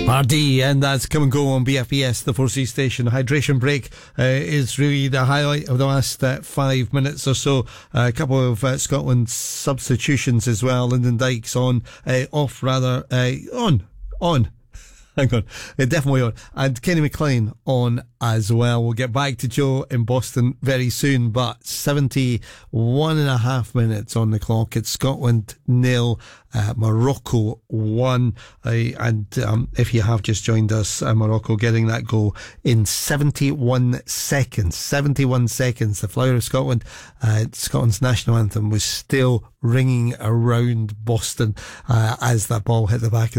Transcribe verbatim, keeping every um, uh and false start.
R D, and that's Come and Go on B F B S, the four C station. Hydration break uh, is really the highlight of the last uh, five minutes or so. Uh, a couple of uh, Scotland substitutions as well. Lyndon Dykes on, uh, off rather, uh, on, on. Hang on, uh, definitely on. And Kenny McLean on as well. We'll get back to Joe in Boston very soon, but seventy-one and a half minutes on the clock. It's Scotland nil, uh, Morocco one. Uh, and um, if you have just joined us, uh, Morocco getting that goal in seventy-one seconds. seventy-one seconds. The Flower of Scotland, uh, Scotland's national anthem, was still ringing around Boston uh, as that ball hit the back of